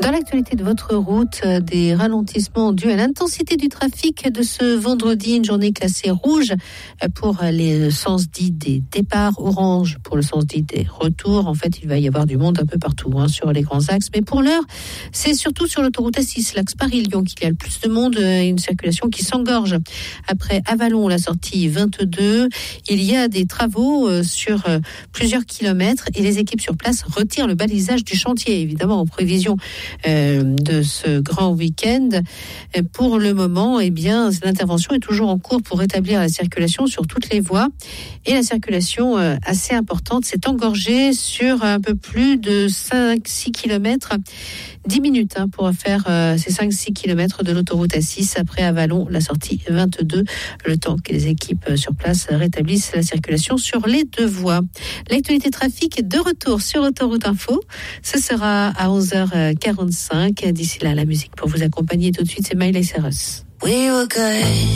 Dans l'actualité de votre route, des ralentissements dus à l'intensité du trafic de ce vendredi, une journée classée rouge pour le sens dit des départs, orange pour le sens dit des retours. En fait, il va y avoir du monde un peu partout sur les grands axes. Mais pour l'heure, c'est surtout sur l'autoroute A6, l'axe Paris-Lyon, qu'il y a le plus de monde, une circulation qui s'engorge. Après Avallon, la sortie 22, il y a des travaux sur plusieurs kilomètres et les équipes sur place retirent le balisage du chantier, évidemment en prévision de ce grand week-end. Pour le moment, l'intervention est toujours en cours pour rétablir la circulation sur toutes les voies. Et la circulation assez importante s'est engorgée sur un peu plus de 5-6 kilomètres. 10 minutes pour faire ces 5-6 kilomètres de l'autoroute A6 après Avallon, la sortie 22, le temps que les équipes sur place rétablissent la circulation sur les deux voies. L'actualité trafic de retour sur Autoroute Info, ce sera à 11h45. D'ici là, la musique pour vous accompagner tout de suite, c'est Miley Cyrus. We were good.